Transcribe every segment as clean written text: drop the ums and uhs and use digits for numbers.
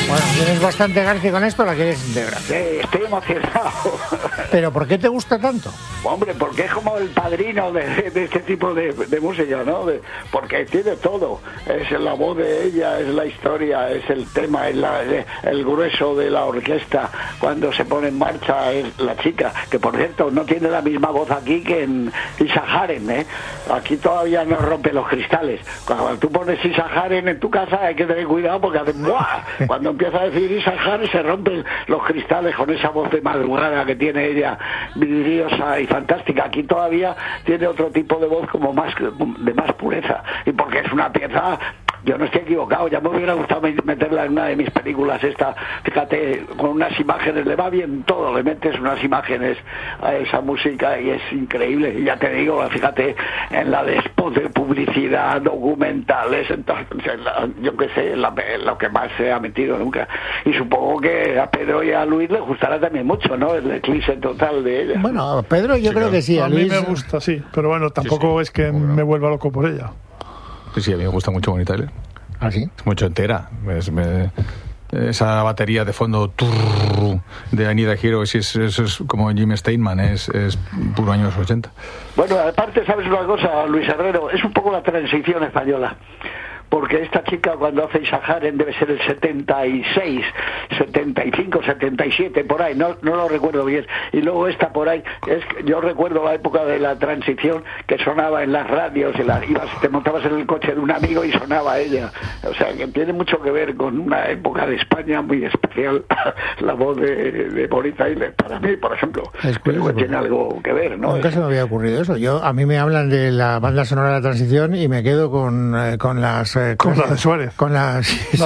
Bueno, ¿tienes bastante García con esto o la quieres integrar? Sí, estoy emocionado. ¿Pero por qué te gusta tanto? Hombre, porque es como el padrino de este tipo de música, ¿no? Porque tiene todo. Es la voz de ella, es la historia, es el tema, es el grueso de la orquesta. Cuando se pone en marcha es la chica, que por cierto no tiene la misma voz aquí que en Isa Haren, ¿eh? Aquí todavía no rompe los cristales. Cuando tú pones Isa Haren en tu casa hay que tener cuidado porque hace ¡buah! Cuando empieza a decir Isa Haren se rompen los cristales con esa voz de madrugada que tiene ella, vidriosa y fantástica. Aquí todavía tiene otro tipo de voz como de más pureza, y porque es una pieza. Yo no estoy equivocado, ya me hubiera gustado meterla en una de mis películas esta, fíjate, con unas imágenes, le va bien todo, le metes unas imágenes a esa música y es increíble. Y ya te digo, fíjate, en la de spot de publicidad, documentales, entonces, yo qué sé, lo que más se ha metido nunca. Y supongo que a Pedro y a Luis les gustará también mucho, ¿no? El eclipse total de ella. Bueno, a Pedro yo creo que sí. A Luis... mí me gusta, sí, pero bueno, tampoco es que me vuelva loco por ella. Sí, a mí me gusta mucho Bonnie Tyler. ¿Ah, sí? Es mucho entera. Esa batería de fondo de Anita Hero, eso es como Jim Steinman, es puro años 80. Bueno, aparte, ¿sabes una cosa, Luis Herrero? Es un poco la transición española. Porque esta chica cuando hace Isa Haren debe ser el 76, 75, 77, por ahí, no lo recuerdo bien. Y luego esta por ahí, yo recuerdo la época de la transición que sonaba en las radios, te montabas en el coche de un amigo y sonaba ella. O sea, que tiene mucho que ver con una época de España muy especial, la voz de Bonnie Tyler, para mí, por ejemplo. Creo que tiene algo que ver, ¿no? Nunca se me había ocurrido eso. A mí me hablan de la banda sonora de la transición y me quedo con las... con la de Suárez. Con la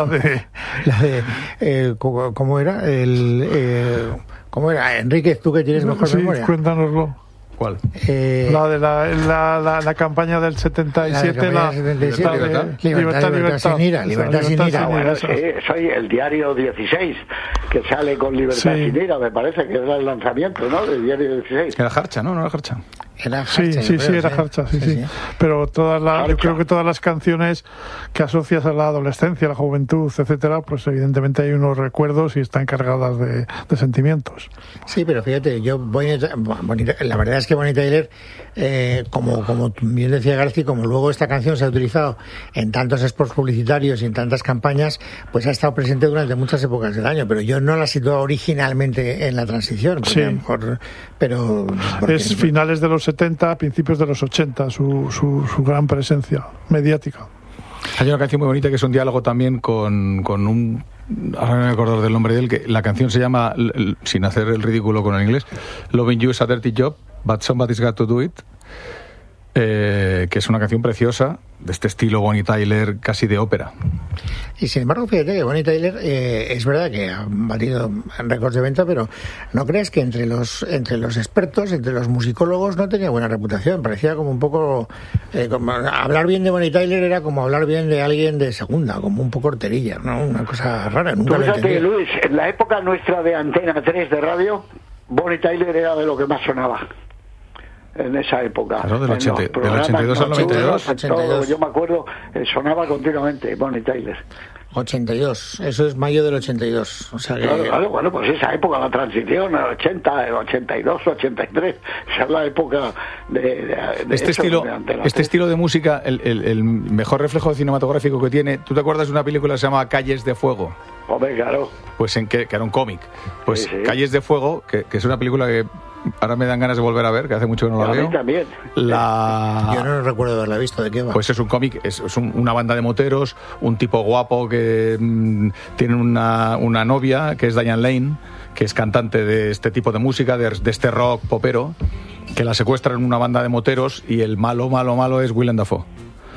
de ¿cómo era? ¿Cómo era? Enríquez, tú que tienes mejor memoria. Cuéntanoslo. ¿Cuál? La de la campaña del 77, Libertad sin ira. Bueno, sí, soy el diario 16, que sale con Libertad sin ira, me parece que era el lanzamiento, ¿no? Del diario 16. Era Jarcha, ¿no? ¿No era Jarcha? Era Jarcha, era Jarcha, sí. Pero yo creo que todas las canciones que asocias a la adolescencia, a la juventud, etcétera, pues evidentemente hay unos recuerdos y están cargadas de sentimientos. Sí, pero fíjate, la verdad es que Bonnie Tyler, como bien decía García, como luego esta canción se ha utilizado en tantos spots publicitarios y en tantas campañas, pues ha estado presente durante muchas épocas del año, pero yo no la situé originalmente en la transición. Sí. A lo mejor, pero es finales de los 70, principios de los 80, su gran presencia mediática. Hay una canción muy bonita que es un diálogo también con un... Ahora no me acuerdo del nombre de él, que la canción se llama, sin hacer el ridículo con el inglés, Loving You is a Dirty Job, but Somebody's Got to Do It, que es una canción preciosa, de este estilo Bonnie Tyler, casi de ópera. Y sin embargo, fíjate que Bonnie Tyler es verdad que ha batido récords de venta, pero ¿no crees que entre los expertos, entre los musicólogos, no tenía buena reputación? Parecía como un poco... como hablar bien de Bonnie Tyler era como hablar bien de alguien de segunda, como un poco horterilla, ¿no? Una cosa rara, nunca lo entendí. Luis, en la época nuestra de Antena 3 de radio, Bonnie Tyler era de lo que más sonaba. En esa época. Claro, del 82 al 92. Todo, yo me acuerdo, sonaba continuamente Bonnie Tyler. 82, eso es mayo del 82. O sea que... Claro, bueno, pues esa época, la transición, el 80, el 82, 83, esa es la época de este estilo de música, el mejor reflejo cinematográfico que tiene. ¿Tú te acuerdas de una película que se llama Calles de Fuego? Hombre, claro. Pues que era un cómic. Pues sí. Calles de Fuego, que es una película que ahora me dan ganas de volver a ver, que hace mucho que no la veo. A mí también. Yo no recuerdo haberla visto, ¿de qué va? Pues es un cómic, es una banda de moteros, un tipo guapo que tiene una novia, que es Diane Lane, que es cantante de este tipo de música, de este rock popero, que la secuestra en una banda de moteros y el malo es Willem Dafoe.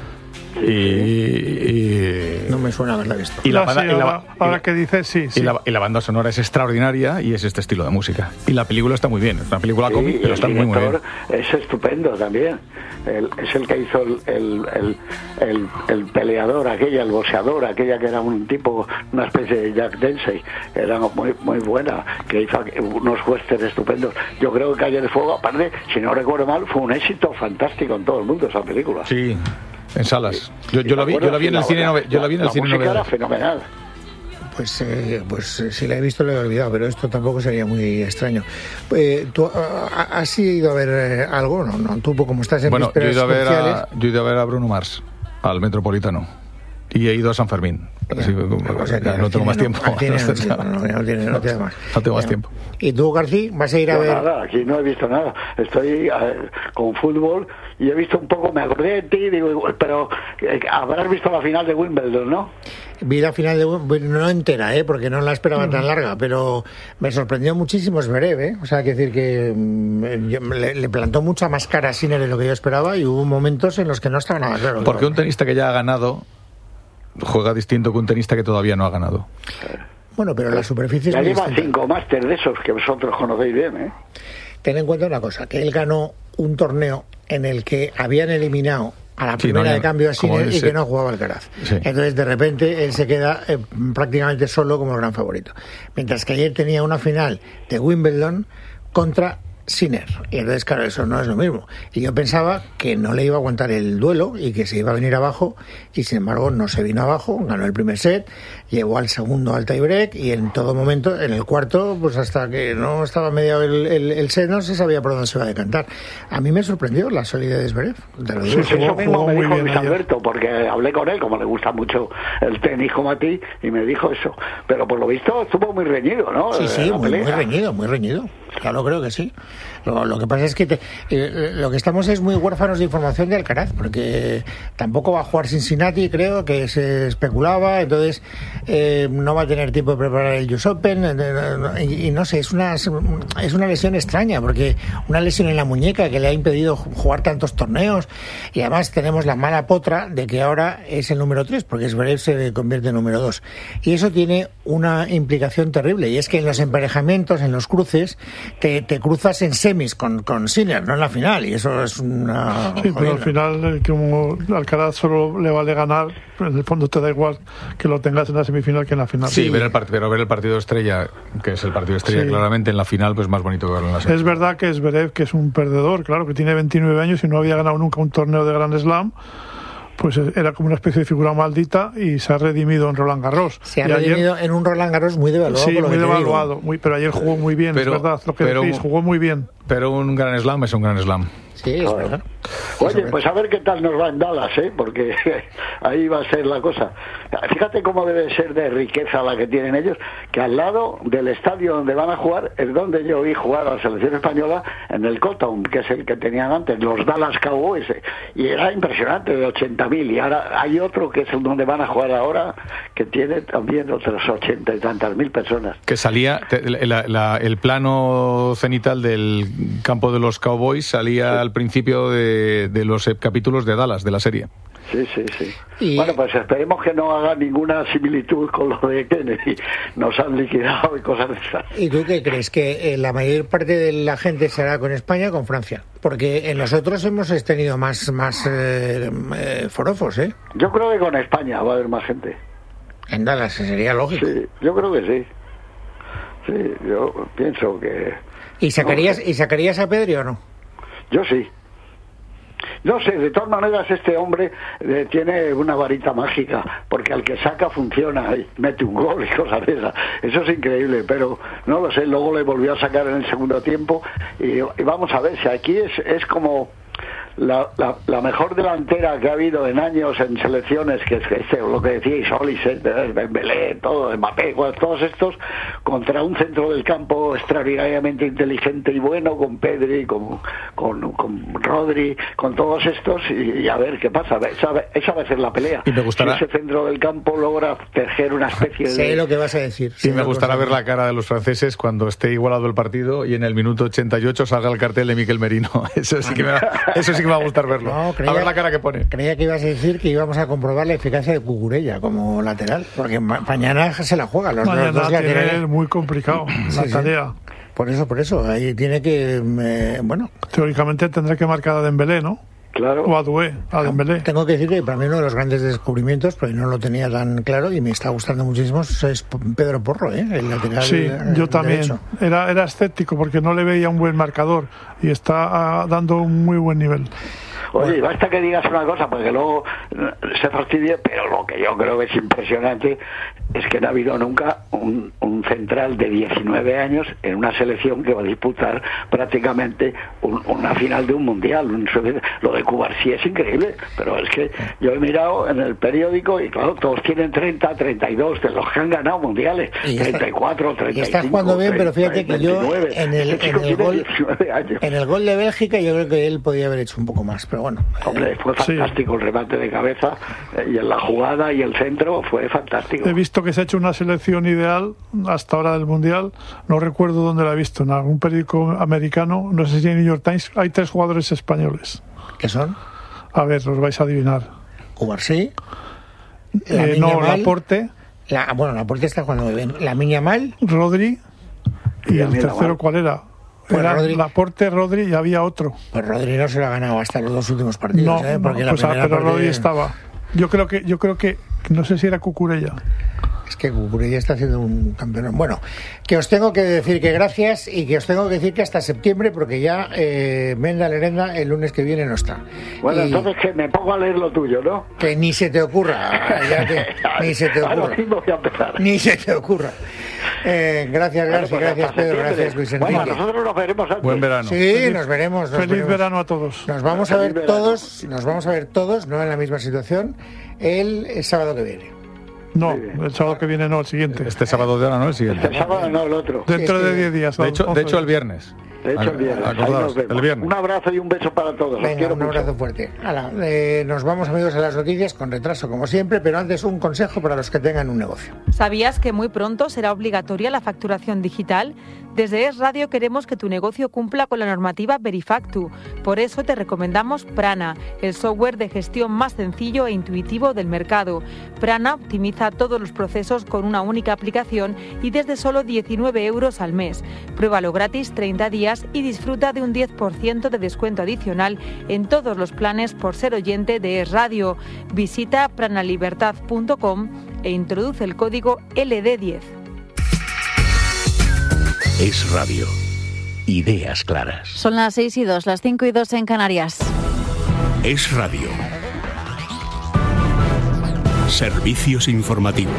Y no me suena haberla visto. Ahora que dices, sí. Y la banda sonora es extraordinaria y es este estilo de música. Y la película está muy bien, es una película cómic, pero está muy bien. Es estupendo también. Es el que hizo el peleador, el boxeador, aquella que era un tipo, una especie de Jack Dempsey, era muy, muy buena, que hizo unos westerns estupendos. Yo creo que Calle de Fuego, aparte, si no recuerdo mal, fue un éxito fantástico en todo el mundo esa película. Sí. En salas. Yo la vi en el cine. Yo la vi en el cine. Era fenomenal. Pues si la he visto, la he olvidado, pero esto tampoco sería muy extraño. ¿Tú has ido a ver algo? No, tú como estás en Bueno, yo he ido a ver a Bruno Mars, al Metropolitano, y he ido a San Fermín. Así, no tengo más tiempo. No tiene más. No tengo más tiempo. ¿Y tú, García, vas a ir a ver? Nada, aquí no he visto nada. Estoy con fútbol y he visto un poco, me acordé de ti, digo, pero habrás visto la final de Wimbledon, ¿no? Vi la final de Wimbledon, no entera, porque no la esperaba tan larga, pero me sorprendió muchísimo Zverev, o sea, que decir que le plantó mucha más cara a Sinner de lo que yo esperaba y hubo momentos en los que no estaba nada claro. Porque un tenista que ya ha ganado juega distinto que un tenista que todavía no ha ganado. Bueno, pero la superficie ya es muy lleva distinta. 5 máster de esos que vosotros conocéis bien, Ten en cuenta una cosa, que él ganó un torneo en el que habían eliminado a la primera de cambio a Sinner y que no jugaba Alcaraz. Sí. Entonces, de repente, él se queda prácticamente solo como el gran favorito. Mientras que ayer tenía una final de Wimbledon contra Sinner. Y entonces, claro, eso no es lo mismo. Y yo pensaba que no le iba a aguantar el duelo y que se iba a venir abajo, y sin embargo no se vino abajo, ganó el primer set, llevó al segundo al tiebreak y en todo momento, en el cuarto, pues hasta que no estaba mediado el set, no se sabía por dónde se iba a decantar. A mí me sorprendió la solidez de Zverev. Sí, eso mismo me dijo Luis Alberto, porque hablé con él, como le gusta mucho el tenis como a ti, y me dijo eso. Pero por lo visto estuvo muy reñido, ¿no? Sí, muy reñido. Claro, creo que sí. Lo que pasa es que lo que estamos es muy huérfanos de información de Alcaraz, porque tampoco va a jugar Cincinnati, creo que se especulaba, entonces no va a tener tiempo de preparar el US Open, y no sé, es una lesión extraña, porque una lesión en la muñeca que le ha impedido jugar tantos torneos, y además tenemos la mala potra de que ahora es el número 3, porque Zverev se convierte en número 2, y eso tiene una implicación terrible, y es que en los emparejamientos, en los cruces, te cruzas en semis con Sinner, no en la final, y eso es una... Sí, pero al final, como Alcaraz solo le vale ganar, en el fondo te da igual que lo tengas en la semifinal que en la final. Sí, pero ver el partido estrella, que es el partido estrella claramente en la final, pues más bonito que verlo en la semifinal. Es verdad que Zverev, que es un perdedor, claro, que tiene 29 años y no había ganado nunca un torneo de Grand Slam, pues era como una especie de figura maldita y se ha redimido en Roland Garros. Se ha redimido en un Roland Garros muy devaluado. Sí, muy devaluado, pero ayer jugó muy bien, es verdad, lo que decís, jugó muy bien. Pero un Grand Slam es un Grand Slam. Sí, es verdad. Oye, pues a ver qué tal nos va en Dallas, porque ahí va a ser la cosa. Fíjate cómo debe ser de riqueza la que tienen ellos, que al lado del estadio donde van a jugar es donde yo vi jugar a la selección española, en el Cotton, que es el que tenían antes, los Dallas Cowboys, y era impresionante, de 80.000, y ahora hay otro que es donde van a jugar ahora, que tiene también otros 80 y tantas mil personas. Que salía, el plano cenital del campo de los Cowboys salía al principio de los capítulos de Dallas, de la serie. Sí. Bueno, pues esperemos que no haga ninguna similitud con lo de Kennedy. Nos han liquidado y cosas de esas. ¿Y tú qué crees? ¿Que la mayor parte de la gente será con España o con Francia? Porque en nosotros hemos tenido más forofos, ¿eh? Yo creo que con España va a haber más gente. En Dallas, sería lógico. Sí, yo creo que sí. Sí, yo pienso que... ¿Y sacarías a Pedri o no? Yo sí. No sé, de todas maneras este hombre tiene una varita mágica, porque al que saca funciona y mete un gol y cosas de esas. Eso es increíble, pero no lo sé, luego le volvió a sacar en el segundo tiempo y vamos a ver si aquí es como... La mejor delantera que ha habido en años en selecciones, que es lo que decíais, Olis, Dembélé, todo, Mbappé, todos estos, contra un centro del campo extraordinariamente inteligente y bueno, con Pedri, con Rodri, con todos estos, y a ver qué pasa. Esa va a ser la pelea. Y me gustará... Si ese centro del campo logra tejer una especie de... Sé lo que vas a decir. Y me gustará ver la cara de los franceses cuando esté igualado el partido y en el minuto 88 salga el cartel de Miquel Merino. Eso sí que me va a gustar verlo. No, a ver la cara que pone. Creía que ibas a decir que íbamos a comprobar la eficacia de Cucurella como lateral, porque mañana se la juega. Los dos laterales. Es muy complicado la tarea. Por eso, ahí tiene que... Teóricamente tendrá que marcar a Dembélé, ¿no? Claro. O a Doué, a Dembélé. Tengo que decir que para mí uno de los grandes descubrimientos, porque no lo tenía tan claro y me está gustando muchísimo, es Pedro Porro, el lateral. Sí, yo también. Era escéptico porque no le veía un buen marcador y está dando un muy buen nivel. Oye, basta que digas una cosa, porque luego se fastidia, pero lo que yo creo que es impresionante es que no ha habido nunca un central de 19 años en una selección que va a disputar prácticamente una final de un mundial. Lo de Cuba sí es increíble, pero es que yo he mirado en el periódico y claro, todos tienen 30, 32 de los que han ganado mundiales, 34, 35. Y estás jugando bien, pero fíjate que 29, yo en el gol de Bélgica yo creo que él podía haber hecho un poco más, pero bueno. Hombre, fue fantástico el remate de cabeza y en la jugada y el centro fue fantástico. He visto que se ha hecho una selección ideal hasta ahora del mundial, no recuerdo dónde la he visto, en algún periódico americano, no sé si en New York Times, hay 3 jugadores españoles. ¿Qué son? A ver, los vais a adivinar. Cubarsí. Laporte. Laporte está jugando muy bien. Lamine Yamal. Rodri. Y el tercero, ¿cuál era? Pues era Laporte, Rodri y había otro. Pues Rodri no se lo ha ganado hasta los 2 últimos partidos. Pero Rodri estaba. Yo creo que no sé si era Cucurella. Es que Cucurella está haciendo un campeón. Bueno, que os tengo que decir que gracias y que os tengo que decir que hasta septiembre, porque ya Menda Lerenda el lunes que viene no está. Bueno, entonces que me pongo a leer lo tuyo, ¿no? Que ni se te ocurra. Ni se te ocurra. Voy a empezar. Ni se te ocurra. Gracias Pedro, gracias Luis Enrique. Bueno, nosotros nos veremos antes. Buen verano. Sí, nos veremos. Feliz verano a todos. Nos vamos a ver todos, no en la misma situación, el sábado que viene. No, el sábado que viene no, el siguiente. Este sábado de ahora no, el siguiente. Este sábado no, el otro. Dentro de 10 días. De hecho el viernes. El viernes. El viernes. Un abrazo y un beso para todos. Venga, un abrazo fuerte. Nos vamos, amigos, a las noticias con retraso, como siempre, pero antes un consejo para los que tengan un negocio. ¿Sabías que muy pronto será obligatoria la facturación digital? Desde Es Radio queremos que tu negocio cumpla con la normativa Verifactu. Por eso te recomendamos Prana, el software de gestión más sencillo e intuitivo del mercado. Prana optimiza todos los procesos con una única aplicación y desde solo 19 euros al mes. Pruébalo gratis 30 días y disfruta de un 10% de descuento adicional en todos los planes por ser oyente de Es Radio. Visita pranalibertad.com e introduce el código LD10. Es Radio. Ideas claras. Son las 6:02, las 5:02 en Canarias. Es Radio. Servicios informativos.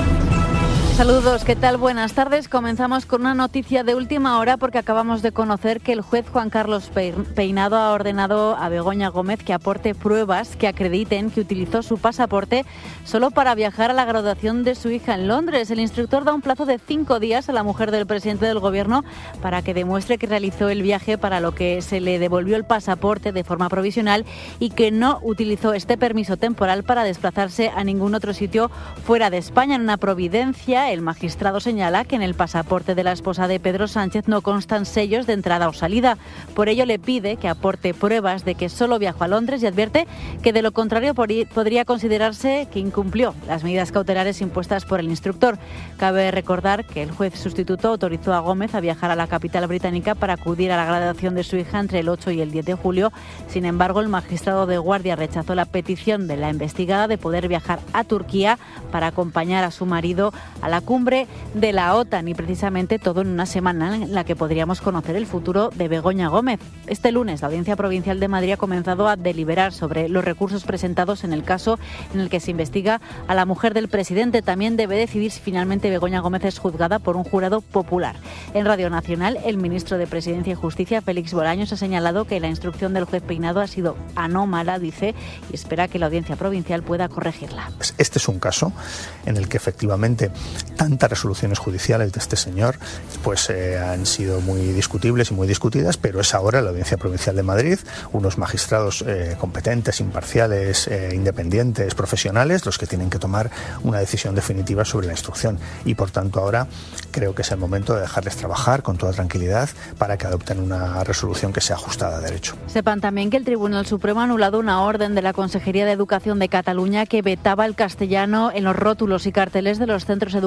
Saludos, ¿qué tal? Buenas tardes. Comenzamos con una noticia de última hora porque acabamos de conocer que el juez Juan Carlos Peinado ha ordenado a Begoña Gómez que aporte pruebas que acrediten que utilizó su pasaporte solo para viajar a la graduación de su hija en Londres. El instructor da un plazo de 5 días a la mujer del presidente del gobierno para que demuestre que realizó el viaje para lo que se le devolvió el pasaporte de forma provisional y que no utilizó este permiso temporal para desplazarse a ningún otro sitio fuera de España. En una providencia, el magistrado señala que en el pasaporte de la esposa de Pedro Sánchez no constan sellos de entrada o salida. Por ello le pide que aporte pruebas de que solo viajó a Londres y advierte que de lo contrario podría considerarse que incumplió las medidas cautelares impuestas por el instructor. Cabe recordar que el juez sustituto autorizó a Gómez a viajar a la capital británica para acudir a la graduación de su hija entre el 8 y el 10 de julio. Sin embargo, el magistrado de guardia rechazó la petición de la investigada de poder viajar a Turquía para acompañar a su marido a la cumbre de la OTAN, y precisamente todo en una semana en la que podríamos conocer el futuro de Begoña Gómez. Este lunes la Audiencia Provincial de Madrid ha comenzado a deliberar sobre los recursos presentados en el caso en el que se investiga a la mujer del presidente. También debe decidir si finalmente Begoña Gómez es juzgada por un jurado popular. En Radio Nacional, el ministro de Presidencia y Justicia, Félix Bolaños, ha señalado que la instrucción del juez Peinado ha sido anómala, dice, y espera que la Audiencia Provincial pueda corregirla. Este es un caso en el que efectivamente tantas resoluciones judiciales de este señor pues han sido muy discutibles y muy discutidas, pero es ahora la Audiencia Provincial de Madrid, unos magistrados competentes, imparciales, independientes, profesionales, los que tienen que tomar una decisión definitiva sobre la instrucción, y por tanto ahora creo que es el momento de dejarles trabajar con toda tranquilidad para que adopten una resolución que sea ajustada a derecho. Sepan también que el Tribunal Supremo ha anulado una orden de la Consejería de Educación de Cataluña que vetaba el castellano en los rótulos y carteles de los centros educativos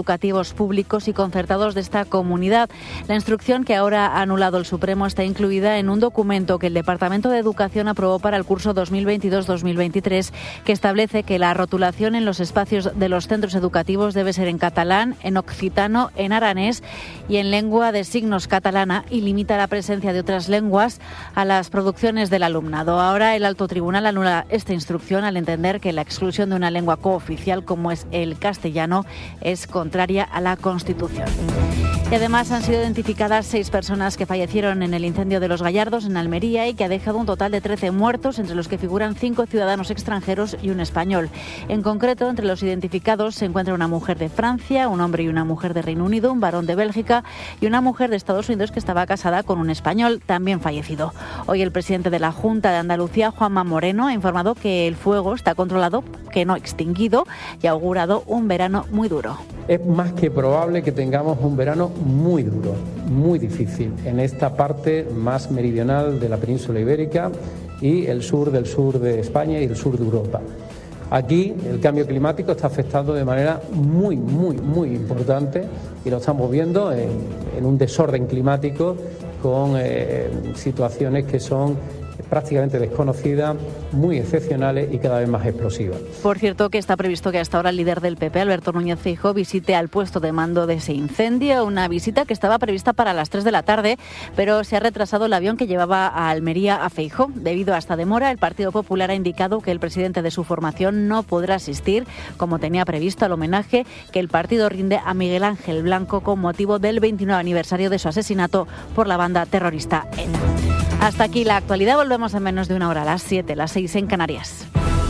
educativos públicos y concertados de esta comunidad. La instrucción que ahora ha anulado el Supremo está incluida en un documento que el Departamento de Educación aprobó para el curso 2022-2023, que establece que la rotulación en los espacios de los centros educativos debe ser en catalán, en occitano, en aranés y en lengua de signos catalana, y limita la presencia de otras lenguas a las producciones del alumnado. Ahora el Alto Tribunal anula esta instrucción al entender que la exclusión de una lengua cooficial como es el castellano es contraria a la Constitución. Y además han sido identificadas 6 personas que fallecieron en el incendio de Los Gallardos en Almería y que ha dejado un total de 13 muertos, entre los que figuran 5 ciudadanos extranjeros y un español. En concreto, entre los identificados se encuentra una mujer de Francia, un hombre y una mujer de Reino Unido, un varón de Bélgica y una mujer de Estados Unidos que estaba casada con un español también fallecido. Hoy el presidente de la Junta de Andalucía, Juanma Moreno, ha informado que el fuego está controlado, que no extinguido, y ha augurado un verano muy duro. Es más que probable que tengamos un verano muy duro, muy difícil, en esta parte más meridional de la península ibérica y el sur de España y el sur de Europa. Aquí el cambio climático está afectando de manera muy importante y lo estamos viendo en un desorden climático con situaciones que son prácticamente desconocidas, muy excepcionales y cada vez más explosivas. Por cierto, que está previsto que hasta ahora el líder del PP, Alberto Núñez Feijóo, visite al puesto de mando de ese incendio, una visita que estaba prevista para las 3 de la tarde, pero se ha retrasado el avión que llevaba a Almería a Feijóo. Debido a esta demora, el Partido Popular ha indicado que el presidente de su formación no podrá asistir, como tenía previsto, al homenaje que el partido rinde a Miguel Ángel Blanco con motivo del 29 aniversario de su asesinato por la banda terrorista ETA. Hasta aquí la actualidad, volvemos en menos de una hora, a las 7, las 6 en Canarias.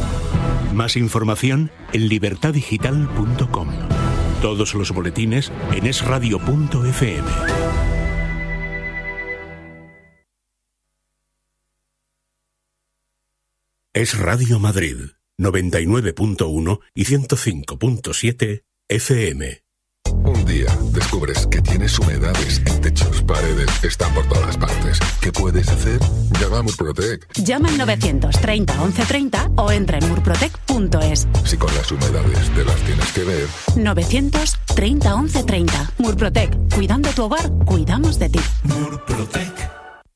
Más información en libertadigital.com. Todos los boletines en esradio.fm. Es Radio Madrid, 99.1 y 105.7 FM. Un día descubres que tienes humedades en techos, paredes, están por todas partes. ¿Qué puedes hacer? Llama a Murprotec. Llama al 930 1130 o entra en murprotec.es. Si con las humedades te las tienes que ver. 930 1130. Murprotec. Cuidando tu hogar, cuidamos de ti. Murprotec.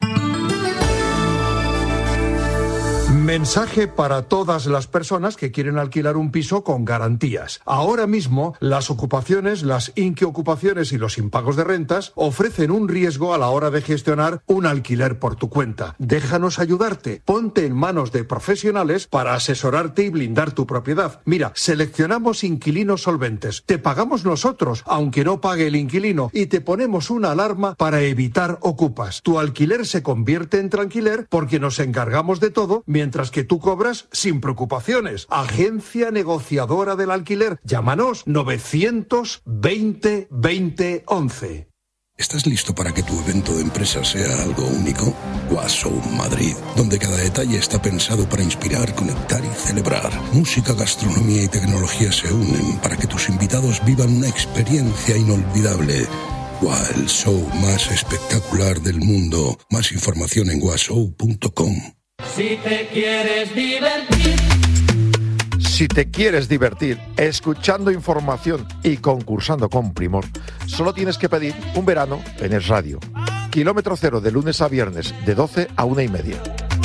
Mensaje para todas las personas que quieren alquilar un piso con garantías. Ahora mismo, las ocupaciones, las inquiocupaciones y los impagos de rentas ofrecen un riesgo a la hora de gestionar un alquiler por tu cuenta. Déjanos ayudarte. Ponte en manos de profesionales para asesorarte y blindar tu propiedad. Mira, seleccionamos inquilinos solventes. Te pagamos nosotros, aunque no pague el inquilino, y te ponemos una alarma para evitar ocupas. Tu alquiler se convierte en tranquiler porque nos encargamos de todo, mientras que tú cobras sin preocupaciones. Agencia negociadora del alquiler. Llámanos 920 20 11. ¿Estás listo para que tu evento de empresa sea algo único? Washow Madrid, donde cada detalle está pensado para inspirar, conectar y celebrar. Música, gastronomía y tecnología se unen para que tus invitados vivan una experiencia inolvidable. El show más espectacular del mundo. Más información en washow.com. Si te quieres divertir. Si te quieres divertir escuchando información y concursando con Primor, solo tienes que pedir un verano en Es Radio. Kilómetro cero de lunes a viernes, de 12 a 1:30.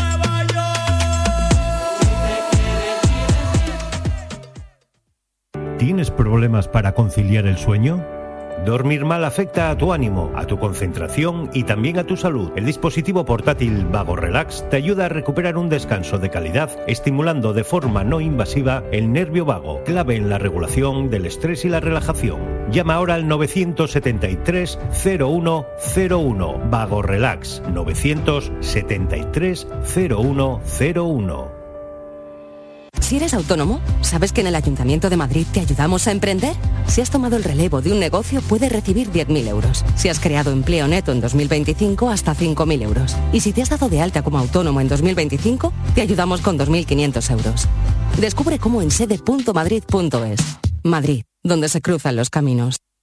¿Tienes problemas para conciliar el sueño? Dormir mal afecta a tu ánimo, a tu concentración y también a tu salud. El dispositivo portátil Vago Relax te ayuda a recuperar un descanso de calidad, estimulando de forma no invasiva el nervio vago, clave en la regulación del estrés y la relajación. Llama ahora al 973 0101. Vago Relax 973 0101. Si eres autónomo, ¿sabes que en el Ayuntamiento de Madrid te ayudamos a emprender? Si has tomado el relevo de un negocio, puedes recibir 10.000 euros. Si has creado empleo neto en 2025, hasta 5.000 euros. Y si te has dado de alta como autónomo en 2025, te ayudamos con 2.500 euros. Descubre cómo en sede.madrid.es. Madrid, donde se cruzan los caminos.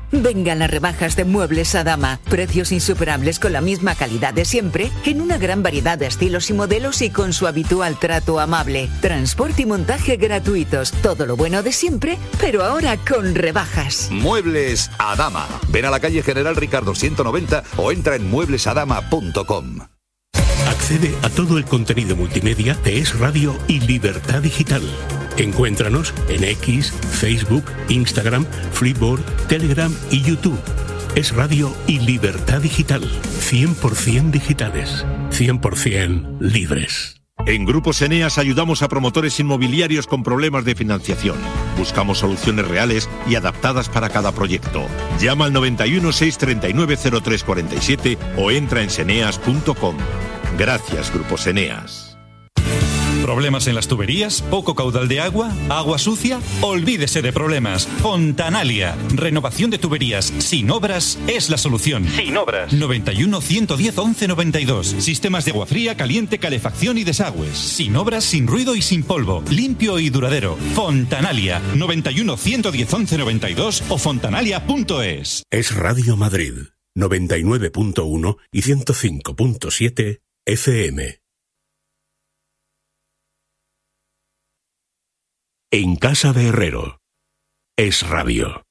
Vengan las rebajas de Muebles Adama. Precios insuperables con la misma calidad de siempre, en una gran variedad de estilos y modelos y con su habitual trato amable. Transporte y montaje gratuitos. Todo lo bueno de siempre, pero ahora con rebajas. Muebles Adama. Ven a la calle General Ricardo 190 o entra en mueblesadama.com. Accede a todo el contenido multimedia de Es Radio y Libertad Digital. Encuéntranos en X, Facebook, Instagram, Flipboard, Telegram y YouTube. Es Radio y Libertad Digital. 100% digitales. 100% libres. En Grupos Eneas ayudamos a promotores inmobiliarios con problemas de financiación. Buscamos soluciones reales y adaptadas para cada proyecto. Llama al 91 639 0347 o entra en seneas.com. Gracias, Grupos Eneas. ¿Problemas en las tuberías? ¿Poco caudal de agua? ¿Agua sucia? Olvídese de problemas. Fontanalia. Renovación de tuberías sin obras es la solución. Sin obras. 91 110 11 92. Sistemas de agua fría, caliente, calefacción y desagües. Sin obras, sin ruido y sin polvo. Limpio y duradero. Fontanalia. 91 110 11 92 o fontanalia.es. Es Radio Madrid. 99.1 y 105.7 FM. En casa de Herrero. Es Radio.